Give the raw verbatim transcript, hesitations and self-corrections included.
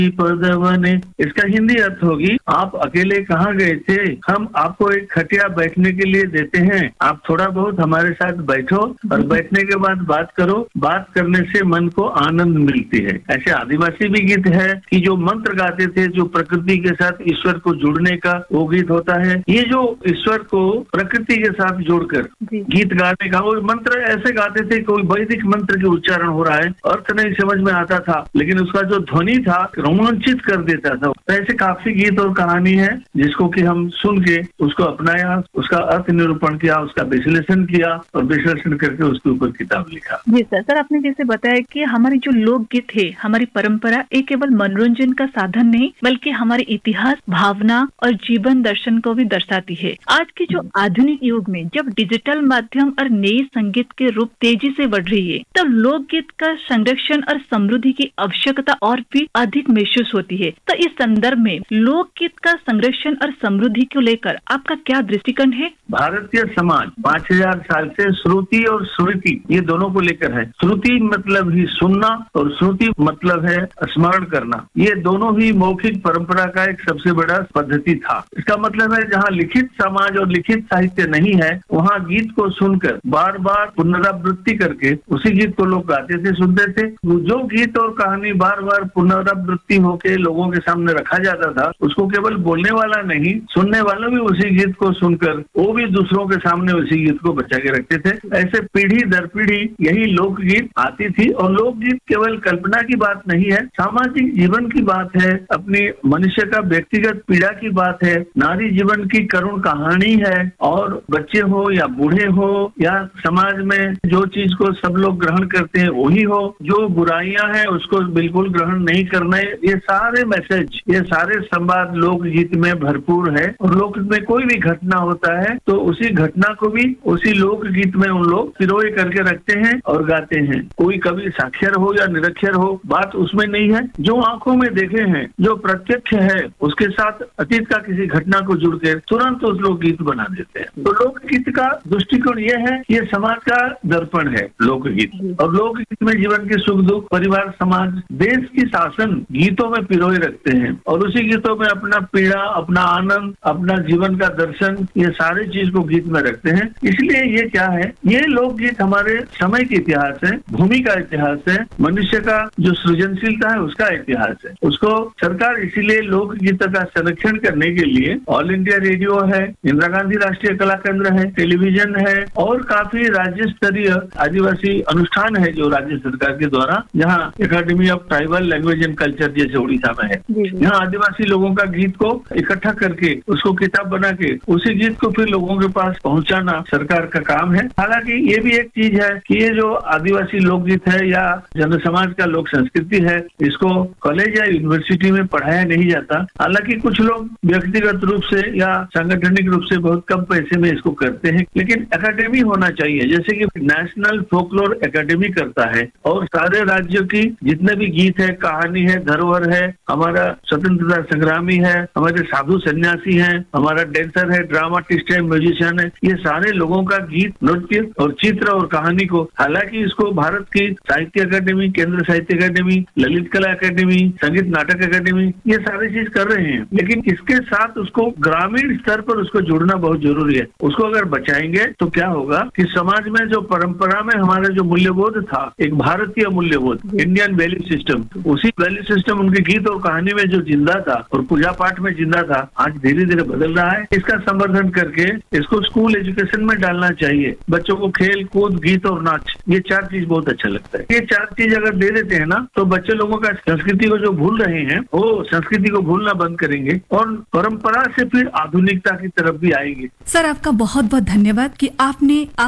पदवने, इसका हिंदी अर्थ होगी आप अकेले कहाँ गए थे, हम आपको एक खटिया बैठने के लिए देते हैं, आप थोड़ा बहुत हमारे साथ बैठो और बैठने के बाद बात करो, बात करने से मन को आनंद मिलती है। ऐसे आदिवासी भी गीत है कि जो मंत्र गाते थे, जो प्रकृति के साथ ईश्वर को जुड़ने का वो गीत होता है। ये जो ईश्वर को प्रकृति के साथ जोड़कर गीत गाने का, वो मंत्र ऐसे गाते थे, कोई वैदिक मंत्र के उच्चारण हो रहा है, अर्थ नहीं समझ में आता था, लेकिन उसका जो ध्वनि था रोमांचित कर देता था। ऐसे काफी गीत और कहानी है जिसको कि हम सुन के उसको अपनाया, उसका अर्थ निरूपण किया, उसका विश्लेषण किया और विश्लेषण करके उसके ऊपर किताब लिखा। जी सर, सर आपने जैसे बताया कि हमारी जो लोकगीत है, हमारी परंपरा एक केवल मनोरंजन का साधन नहीं बल्कि हमारे इतिहास, भावना और जीवन दर्शन को भी दर्शाती है। आज के जो आधुनिक युग में जब डिजिटल माध्यम और नई संगीत के रूप तेजी से बढ़ रही है, तब लोकगीत का संरक्षण और समृद्धि की आवश्यकता और भी अधिक महसूस होती है। तो इस संदर्भ में लोकगीत का संरक्षण और समृद्धि को लेकर आपका क्या दृष्टिकोण है? भारतीय समाज पाँच हजार साल से श्रुति और स्मृति ये दोनों को लेकर है। श्रुति मतलब ही सुनना और स्मृति मतलब है स्मरण करना। ये दोनों ही मौखिक परंपरा का एक सबसे बड़ा पद्धति था। इसका मतलब है जहाँ लिखित समाज और लिखित साहित्य नहीं है, वहाँ गीत को सुनकर बार बार पुनरावृत्ति करके उसी गीत को लोग गाते थे, सुनते थे। जो गीत और कहानी बार बार पुनरावृत्ति होके लोगों के सामने रखा जाता था, उसको केवल बोलने वाला नहीं, सुनने वाला भी उसी गीत को सुनकर वो भी दूसरों के सामने उसी गीत को बचा के रखते थे। ऐसे पीढ़ी दर पीढ़ी यही लोकगीत आती थी। और लोकगीत केवल कल्पना की बात नहीं है, सामाजिक जीवन की बात है, अपनी मनुष्य का व्यक्तिगत पीड़ा की बात है, नारी जीवन की करुण कहानी है। और बच्चे हो या बूढ़े हो या समाज में जो चीज को सब लोग ग्रहण करते हैं वही हो, जो बुराइयां हैं उसको बिल्कुल ग्रहण नहीं करना है, ये सारे मैसेज, ये सारे संवाद लोकगीत में भरपूर है। और लोकगीत में कोई भी घटना होता है तो उसी घटना को भी उसी लोकगीत में उन लोग पिरोए करके रखते हैं और गाते हैं। कोई कभी साक्षर हो या निरक्षर हो, बात उसमें नहीं है। जो आंखों में देखे हैं, जो प्रत्यक्ष है, उसके साथ अतीत का किसी घटना को जुड़ के तुरंत उस लोकगीत बना देते हैं। तो लोकगीत का दृष्टिकोण ये है, ये समाज का दर्पण है लोकगीत। और लोकगीत में जीवन के सुख दुख, परिवार, समाज, देश की शासन गीतों में पिरोए रखते हैं और उसी गीतों में अपना पीड़ा, अपना आनंद, अपना जीवन का दर्शन, ये सारे चीज को गीत में रखते हैं। इसलिए ये क्या है, ये लोकगीत हमारे समय के इतिहास है, भूमि का इतिहास है, मनुष्य का जो सृजनशीलता है उसका इतिहास है। उसको सरकार इसीलिए लोकगीत का संरक्षण करने के लिए ऑल इंडिया रेडियो है, इंदिरा गांधी राष्ट्रीय कला केंद्र है, टेलीविजन है और काफी राज्य स्तरीय आदिवासी अनुष्ठान है जो राज्य सरकार के द्वारा, जहाँ academy of tribal language and culture जैसे उड़ीसा में है, यहाँ आदिवासी लोगों का गीत को इकट्ठा करके उसको किताब बना के उसी गीत को फिर लोगों के पास पहुंचाना सरकार का काम है। हालांकि ये भी एक चीज है कि ये जो आदिवासी लोकगीत है या जन समाज का लोक संस्कृति है, इसको कॉलेज या यूनिवर्सिटी में पढ़ाया नहीं जाता। हालांकि कुछ लोग व्यक्तिगत रूप से या सांगठनिक रूप से बहुत कम पैसे में इसको करते हैं, लेकिन एकेडमी होना चाहिए, जैसे कि नेशनल फोकलोर एकेडमी करता है और सारे राज्यों की जितने भी गीत है, कहानी है, धरोहर है, हमारा स्वतंत्रता संग्रामी है, हमारे साधु सन्यासी है, हमारा डांसर है, ड्रामाटिस्ट है, म्यूजिशियन है, ये सारे लोगों का गीत, नृत्य और चित्र और कहानी को, हालांकि इसको भारत की साहित्य अकादमी, केंद्र साहित्य अकादमी, ललित कला अकादमी, संगीत नाटक अकादमी, ये सारी चीज कर रहे हैं, लेकिन इसके साथ उसको ग्रामीण स्तर पर उसको जुड़ना बहुत जरूरी है। उसको अगर बचाएंगे तो क्या होगा कि समाज में जो परंपरा में हमारा जो मूल्यबोध था, एक भारतीय मूल्यबोध, इंडियन वैल्यू सिस्टम, उसी वैल्यू सिस्टम उनके गीत और कहानी में जो जिंदा था और पूजा पाठ में जिंदा था, आज धीरे धीरे बदल रहा है। इसका संवर्धन करके इसको स्कूल एजुकेशन में डालना चाहिए। बच्चों को खेल कूद, गीत और नाच, ये चार चीज बहुत अच्छा लगता है। ये चार चीज अगर दे देते हैं ना, तो बच्चे लोगों का संस्कृति को जो भूल रहे हैं वो संस्कृति को भूलना बंद करेंगे और परंपरा से फिर आधुनिकता की तरफ भी आएंगे। सर, आपका बहुत बहुत धन्यवाद कि आपने आप